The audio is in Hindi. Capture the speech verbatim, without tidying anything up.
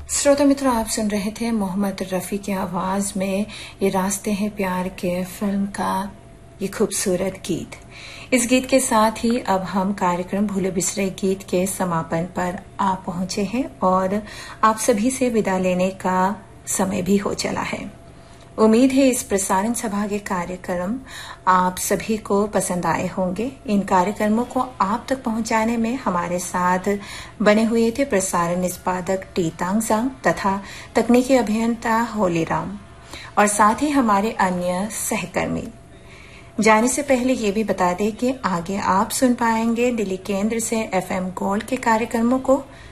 श्रोता मित्रों, आप सुन रहे थे मोहम्मद रफ़ी की आवाज में ये रास्ते हैं प्यार के फिल्म का ये खूबसूरत गीत। इस गीत के साथ ही अब हम कार्यक्रम भूले बिसरे गीत के समापन पर आ पहुंचे हैं और आप सभी से विदा लेने का समय भी हो चला है। उम्मीद है इस प्रसारण सभा के कार्यक्रम आप सभी को पसंद आए होंगे। इन कार्यक्रमों को आप तक पहुंचाने में हमारे साथ बने हुए थे प्रसारण निष्पादक टी तांगजांग तथा तकनीकी अभियंता होलीराम और साथ ही हमारे अन्य सहकर्मी। जाने से पहले ये भी बता दें कि आगे आप सुन पाएंगे दिल्ली केंद्र से एफएम गोल्ड के कार्यक्रमों को,